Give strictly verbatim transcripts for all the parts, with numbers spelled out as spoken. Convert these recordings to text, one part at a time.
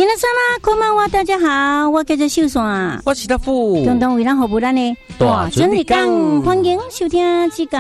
皆様こんばんは，大家好，我叫做秀山， 我是大富， 共同为咱服务咱的大准日讲， 欢迎收听指教。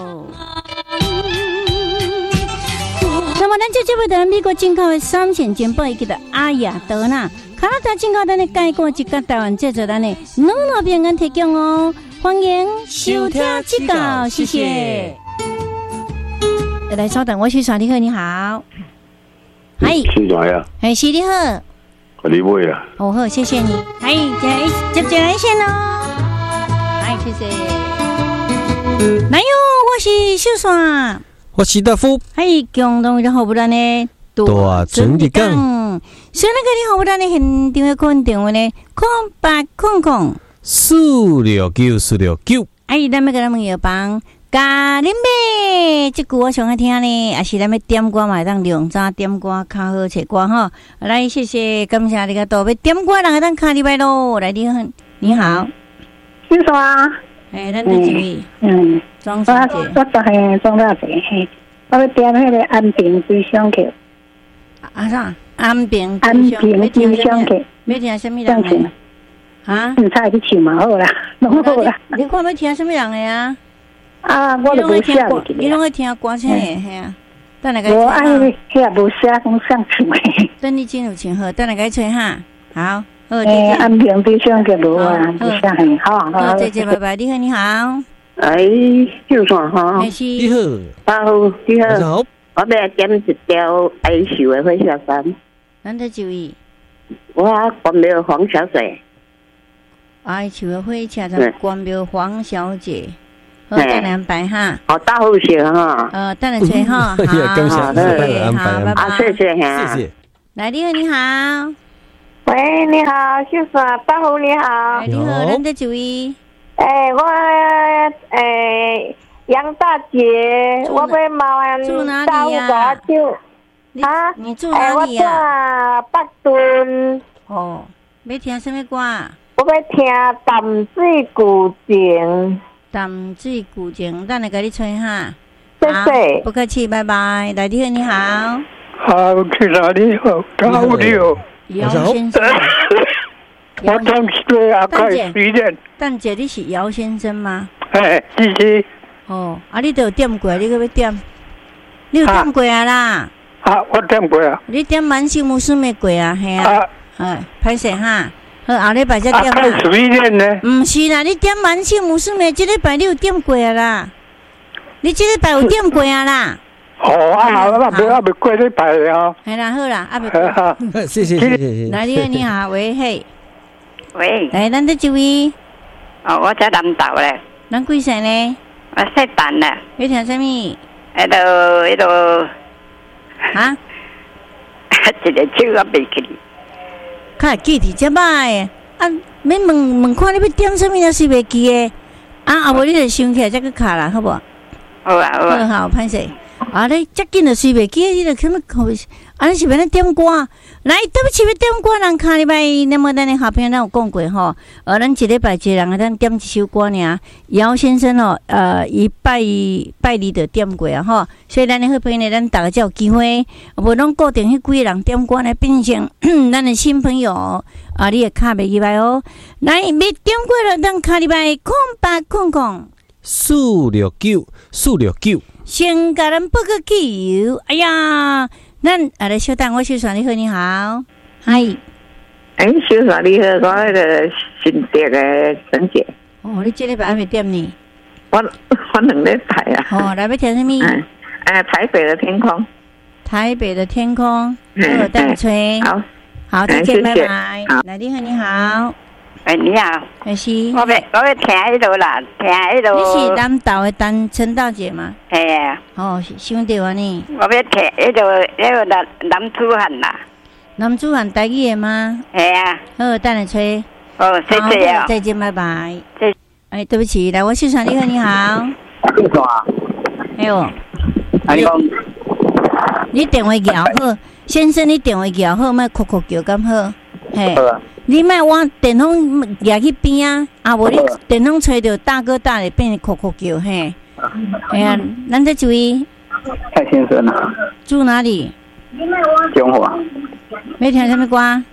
那么，咱这节目的美国进口的三线煎包，叫做阿雅德纳，加拿大进口咱的介果，一个台湾制作咱的两路平安提供哦，欢迎收听指教，谢谢。来，稍等，我是耍你好，你好。嗨， 是啥呀？ 哎，是你好， 你妹啊！ 哦好，谢谢你。哎，接接来线喽。哎，谢谢。来哟，我是秀爽， 我是大富。 哎，共同的服务咱的大准日讲。 所以那个你服务咱的现场的空电话呢，空八空空四六九四六九。 哎，咱们给咱们有帮。咖喱妹，这句我上爱听呢，也是咱们点歌嘛，当两早点歌较好找歌哈。来，谢谢，感谢你个多要点歌，人个当卡礼拜咯。来，你好，你好， 你说啊？ 哎，咱这几位， 嗯， 庄小姐， 我我就系庄小姐，嘿，我要点迄个安平追想曲。 啊啥？安平安平追想曲， 要听什么人的？啊？ 唔差去唱嘛好啦，拢好啦。 你看要听什么人的啊？ 啊，我都无写入去。 你拢会听歌声的，嘿啊。等下个。 我爱迄也无写讲想唱的。 等你进入前后，等下个吹哈。好。 诶，安平对象就无啊，无写嘿，好好。 再见，拜拜。你好，你好。 哎，秀爽哈。 你好。 大好，你好。 好。 我要点一条哀愁的火车山。 咱这几位。 我关庙黄小姐。 哀愁的火车站，关庙黄小姐。好，等你安排哈。 好，大好些哈。 呃，等你吹哈。好， 好， 谢，好，拜拜。 谢谢哈。 谢谢。 来，你好，你好。 喂，你好，秀爽，大虎你好。 你好，咱这几位。 诶，我诶杨大姐，我要麻烦大虎把我唱。 啊？你住哪里啊？我住北屯。 哦，要听什么歌？ 我要听淡水古井。 淡水古井，等下给你吹哈。 谢谢， 不客气，拜拜。来，你好，你好。 好，去哪里好？高六。 姚先生。 我当时阿开水电。 蛋姐，你是姚先生吗？ 哎，是是。 哦，啊，你都有点过，你搁要点？你有点过啊啦？ 啊，我点过啊。 你点满心无事没过啊？系啊。哎，歹势哈。好，后礼拜再点啦。 啊，水电呢？ 唔是啦，你点满心无事没？这礼拜你有点过啊啦？你这礼拜有点过啊啦？ 哦，啊，啊，未啊，未过礼拜了。 系啦，好啦，啊，未过。 谢谢谢谢。 来，你好，你好，喂，嘿。 喂。 来，咱这几位。 哦，我在南岛咧。 咱几岁呢？ 我细蛋啦。 要听什么？ 迄度，迄度。 啊？ 一个手我袂记。 较记伫遮歹啊！免问问看你要点什么，也是袂记诶。啊，后尾你就想起来再去卡啦，好无？ 好啊，好啊。 好，歹势。啊，你遮紧就是袂记，你就去么考？啊，你是要咱点歌？来，对不起，要点歌，人下礼拜那么咱的好朋友咱有讲过吼，呃，咱一礼拜一个人啊，咱点一首歌尔。姚先生哦，呃，伊拜拜二就点过啊吼，所以咱的好朋友呢，咱大家才有机会，无拢固定迄几个人点歌呢，变成咱的新朋友啊，你也卡袂入来哦。来，要点歌了，咱下礼拜空八空空四六九四六九， 先甲咱报个球。哎呀！咱啊来稍等，我秀爽你好，你好，嗨， 哎，秀爽你好，我那个新店的陈姐。 哦，你这礼拜还没点呢？ 我我两礼拜啊。 哦，来要听什么？ 哎，哎，台北的天空。 台北的天空，我等吹。 好， 好，再见，拜拜。来，你好，你好。 哎，你好。 还是？ 我要我要听迄度啦，听迄度。 你是南投的陈陈大姐吗？ 系啊。 哦，想到啊你。 我要听迄度迄个南南珠汉啦。 南珠汉台语的吗？ 系啊。 好，等下吹。 哦，谢谢啊。 再见，拜拜。 再。 哎，对不起，来，我秀爽你好，你好。 你说啊？ 哎呦。 哎呦。 你电话摇好，先生，你电话摇好，莫哭哭叫咁好，嘿。你莫往电筒举去边啊，啊无你电筒吹到大哥大咧变哭哭叫嘿。哎呀，咱这几位蔡先生啊， 住哪里？ 中华。 要听什么歌？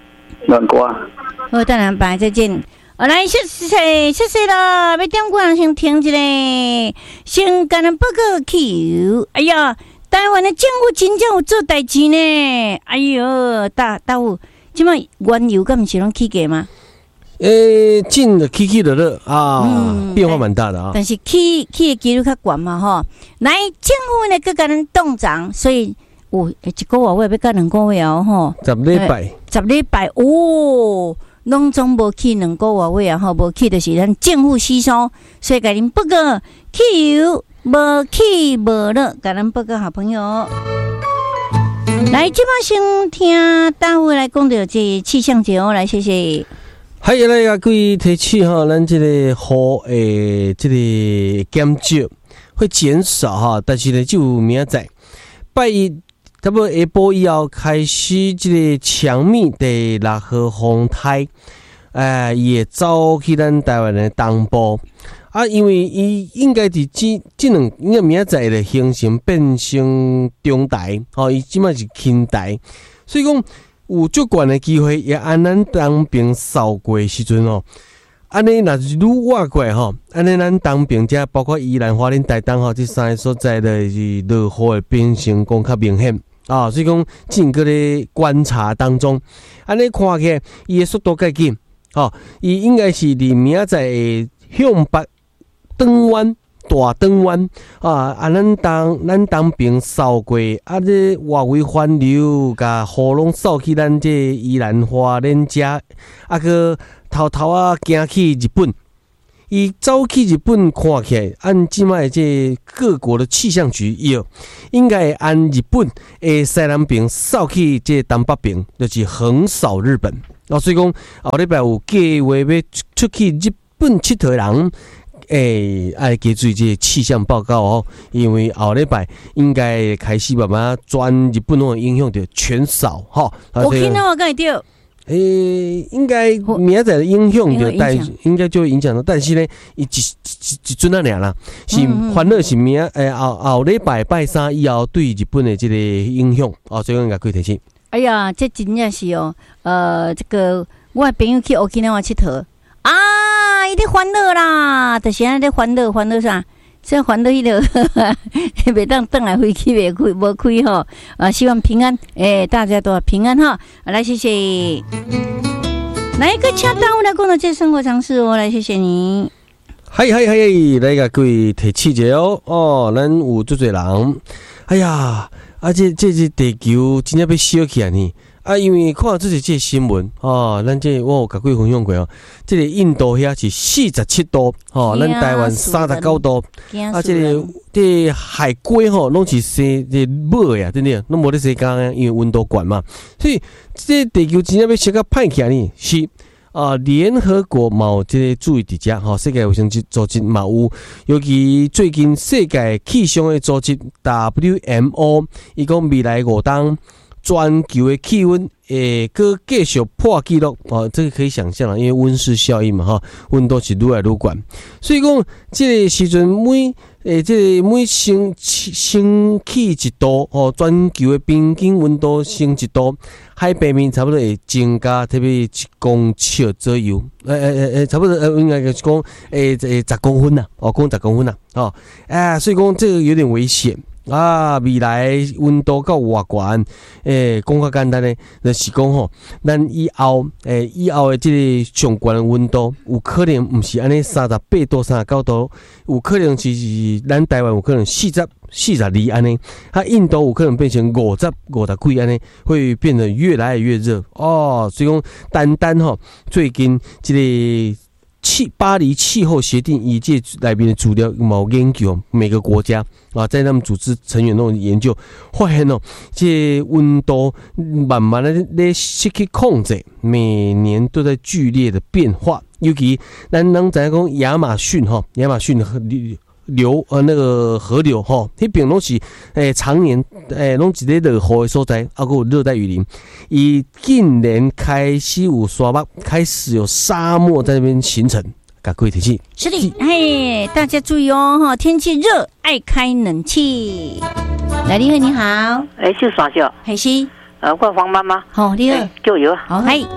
南瓜。 好，等下拜再见。好，来，谢谢谢谢啦！要点歌先听一个，先跟人报告 Q。哎呀，台湾的政府真正有做代志呢！哎呦，大大有，即摆原油敢毋是拢起价吗？ 诶，进的起起落落啊，嗯、变化蛮大的啊。 但是起起的几率较悬嘛吼。来，政府呢佮甲人动涨，所以有一个月我要甲两个月哦吼。 十礼拜， 十礼拜哦。拢总无去两个月尾啊，吼，无去就是咱政府吸收，所以甲恁报告汽油无起无落，甲咱报告好朋友。来，即马先听大户来讲到这气象节哦，来谢谢。 还有来啊，各位提起哈，咱这个雨诶，这个减少会减少哈，但是呢，就明仔载拜一。差不多下晡以后开始，这个强密的六号风台，哎，也走去咱台湾的东部啊，因为伊应该伫这这两应该明仔载的形成变成中台，哦，伊即摆是轻台，所以讲有足悬的机会，也按咱东边扫过的时阵哦。安尼若是愈挖过吼，安尼咱东边遮包括宜兰、花莲、台东吼，这三个所在的是落雨的变成讲较明显。啊，所以讲经过咧观察当中，安尼看起来，伊的速度较紧，哦，伊应该是离明仔载会向北转弯、大转弯啊，啊，咱东咱东边扫过，啊，这外围环流，甲雨拢扫去咱这宜兰花莲遮，啊个偷偷啊行去日本。伊走去日本看起来，按即卖这各国的气象局有，应该按日本诶西南边扫去这东北边，就是横扫日本。哦，所以讲后礼拜有计划要出去日本佚佗的人，诶，爱记注意这气象报告哦，因为后礼拜应该开始慢慢转日本那影响到全扫哈。 我听到我讲对。 诶、欸，应该明仔载的影响就带，应该就会影响到，但是呢，伊一一一阵啊尔啦，是反而是明诶后后礼拜拜三以后对日本的这个影响哦，所以讲甲可以提醒。 哎呀，这真正是哦，呃，这个我的朋友去 Okinawa 佚佗啊，伊咧烦恼啦，就是安尼咧烦恼烦恼啥？这烦恼迄个，袂当转来飞机袂开无开吼，啊，希望平安，诶、欸，大家都平安哈。来，谢谢。来一个请大户来讲到这生活常识哦，来谢谢你。 嗨嗨嗨，来个各位提起者哦，哦，咱有足侪人，哎呀，啊这这这地球真正要烧起来呢。啊，因为看到这是这个新闻哦，咱这我有甲各位分享过哦，这个印度遐是四十七度哦，咱台湾三十九度，啊，这个这个海龟吼拢是生这母呀，真的，拢无咧生干，因为温度高嘛，所以这地球真正要烧到歹起来呢，是啊，联合国嘛有这个注意伫遮吼，世界卫生组织嘛有，尤其最近世界气象的组织 W M O， 伊讲未来五当。全球的气温会搁继续破纪录哦，这个可以想象啦，因为温室效应嘛哈，温度是愈来愈高，所以讲这个时阵每诶这个每升升起一度哦，全球的平均温度升一度，海平面差不多会增加特别一公尺左右，诶诶诶，差不多呃应该是讲诶诶十公分呐，哦，讲十公分呐，哦，啊，所以讲这个有点危险。啊，未来温度到偌悬，诶，讲较简单咧，就是讲吼，咱以后诶以后的这个上悬的温度，有可能毋是安尼三十八度、三十九度，有可能是咱台湾有可能四十、四十二安尼，啊，印度有可能变成五十、五十几安尼，会变得越来越热哦。所以讲，单单吼，最近这个。气巴黎气候协定以这内面的资料有研究，每个国家啊，在他们组织成员那种研究，发现哦，这温度慢慢的在失去控制，每年都在剧烈的变化。尤其咱能知讲亚马逊哈，亚马逊流呃那个河流吼，迄边拢是诶常年诶拢一个落雨的所在，啊，还有热带雨林，伊近年开始有沙漠，开始有沙漠在那边形成。赶快提醒， 是的，嘿，大家注意哦，哈，天气热，爱开冷气。来，你好，你好， 哎，是啥叫？ 海西， 呃，我黄妈妈， 好，你好， 就有， 好，嗨。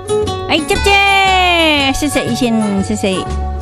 哎，接接，谢谢一心，谢谢。